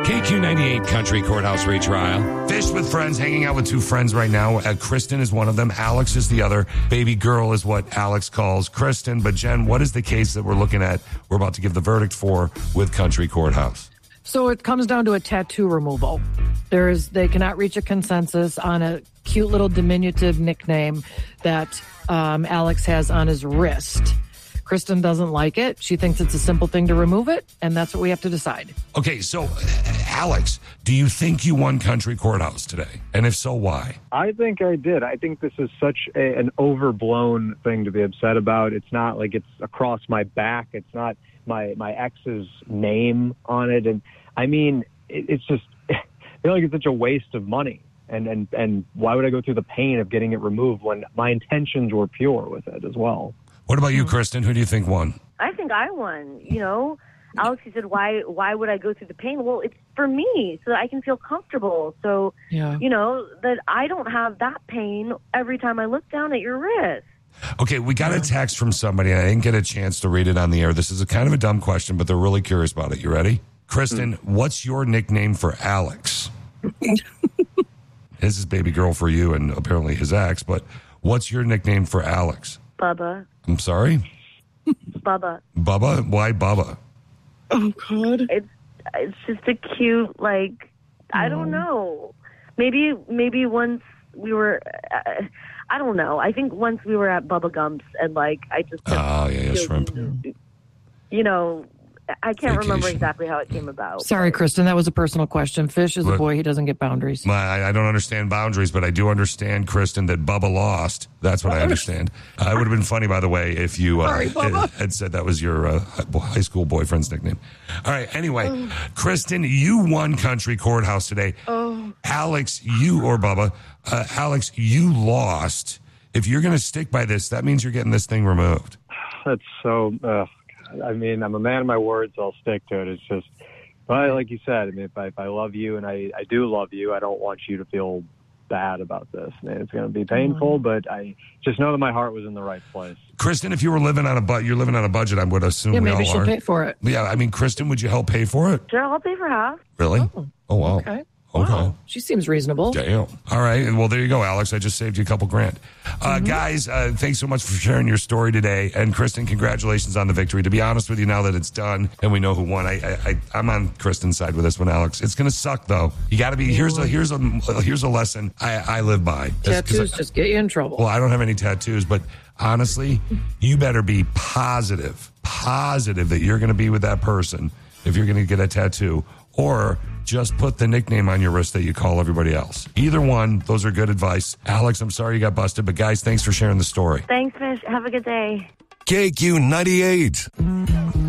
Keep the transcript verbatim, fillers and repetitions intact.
K Q ninety-eight Country Courthouse retrial. Fish with friends, hanging out with two friends right now. Uh, Kristen is one of them. Alex is the other. Baby girl is what Alex calls Kristen. But Jen, what is the case that we're looking at? We're about to give the verdict for with Country Courthouse. So it comes down to a tattoo removal. There is, they cannot reach a consensus on a cute little diminutive nickname that um, Alex has on his wrist. Kristen doesn't like it. She thinks it's a simple thing to remove it, and that's what we have to decide. Okay, so uh, Alex, do you think you won Country Courthouse today? And if so, why? I think I did. I think this is such a, an overblown thing to be upset about. It's not like it's across my back. It's not my, my ex's name on it. And I mean, it, it's just, I feel like it's such a waste of money. And, and, and why would I go through the pain of getting it removed when my intentions were pure with it as well? What about you, Kristen? Who do you think won? I think I won. You know, Alex, you said, why why would I go through the pain? Well, it's for me, so that I can feel comfortable. So, yeah. you know, that I don't have that pain every time I look down at your wrist. Okay, we got a text from somebody, and I didn't get a chance to read it on the air. This is a kind of a dumb question, but they're really curious about it. You ready? Kristen, mm-hmm. What's your nickname for Alex? This is baby girl for you and apparently his ex, but what's your nickname for Alex? Bubba. I'm sorry? Bubba. Bubba? Why Bubba? Oh, God. It's it's just a cute, like, I don't know. Maybe maybe once we were, uh, I don't know. I think once we were at Bubba Gump's and, like, I just kept Oh, yeah, yeah, feeling, shrimp. You know, I can't Vacation. remember exactly how it came about. Sorry, Kristen, that was a personal question. Fish is What? a boy. He doesn't get boundaries. My, I don't understand boundaries, but I do understand, Kristen, that Bubba lost. That's what I understand. Uh, it would have been funny, by the way, if you uh, Sorry, Bubba. had said that was your uh, high school boyfriend's nickname. All right, anyway, oh. Kristen, you won Country Courthouse today. Oh. Alex, you, or Bubba, uh, Alex, you lost. If you're going to stick by this, that means you're getting this thing removed. That's so... Uh... I mean, I'm a man of my words. So I'll stick to it. It's just, but like you said, I mean, if I, if I love you and I, I do love you, I don't want you to feel bad about this. Man, it's going to be painful, but I just know that my heart was in the right place. Kristen, if you were living on a budget, you're living on a budget, I would assume Yeah, we maybe all she'll are. pay for it. Yeah, I mean, Kristen, would you help pay for it? Sure, I'll pay for half. Really? Oh, oh wow. Okay. Okay. Wow. She seems reasonable. Damn. All right. Well, there you go, Alex. I just saved you a couple grand. Uh, mm-hmm. Guys, uh, thanks so much for sharing your story today. And Kristen, congratulations on the victory. To be honest with you, now that it's done and we know who won, I, I, I, I'm on Kristen's side with this one, Alex. It's going to suck, though. You got to be, here's a, here's a, here's a lesson I, I live by. Tattoos I, just get you in trouble. Well, I don't have any tattoos, but honestly, you better be positive, positive that you're going to be with that person if you're going to get a tattoo, or just put the nickname on your wrist that you call everybody else. Either one, those are good advice. Alex, I'm sorry you got busted, but guys, thanks for sharing the story. Thanks, Fish. Have a good day. K Q ninety-eight.